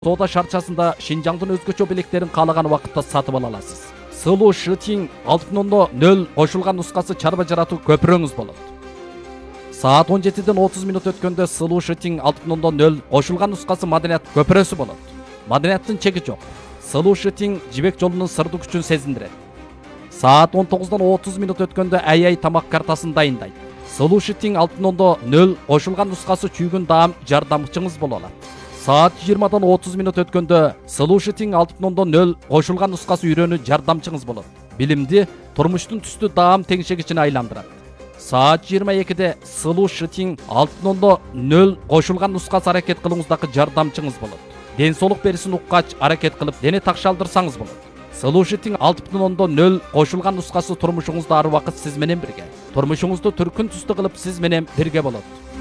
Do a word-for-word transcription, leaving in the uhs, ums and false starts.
Соода шарчасында Шинжаңдын өзгөчө белектерин каалаган убакытта сатып ала аласыз. Сылуу Шытиң алты ноль ноль кошулган нускасы чарба жаратуу көпүрөңүз болот. Саат он жетиден отуз мүнөт өткөндө Сылуу Шытиң алты ноль ноль кошулган нускасы маданият көпүрөсү болот. Маданияттын чеги жок. Сылуу Шытиң жибек жолунун сырдуу күчүн сезиндирет. Саат он тогуздан отуз мүнөт өткөндө ай ай тамак картасын дайындайт. Сылуу Шытиң алты ноль ноль кошулган нускасы чүйгүн даам жардамчыңыз боло алат. Саат жыйырмадан отуз мүнөт өткөндө Сылуу Шытиң алты ноль ноль кошулган нускасы үйрөнүү жардамчыңыз болот. Билимди турмуштун түстүү даам теңшегичине айландырат. Саат жыйырма экиде Сылуу Шытиң алты ноль ноль кошулган нускасы аракет кылууңуздагы жардамчыңыз болот. Ден соолук берисин уккач аракет кылып дене такшалдырсаңыз болот. Сылуу Шытиң алты ноль ноль кошулган нускасы турмушуңузда ар убакыт сиз менен бирге. Турмушуңузду түркүн түстүү кылып сиз менен бирге болот.